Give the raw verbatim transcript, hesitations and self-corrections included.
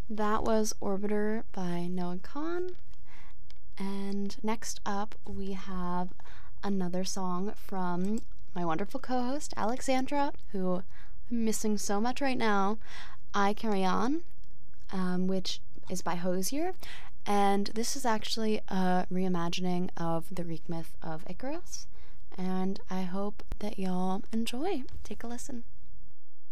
That was Orbiter by Noah Kahan. And next up, we have another song from my wonderful co host, Alexandra, who I'm missing so much right now. I Carry On, um, which is by Hosier. And this is actually a reimagining of the Greek myth of Icarus. And I hope that y'all enjoy. Take a listen.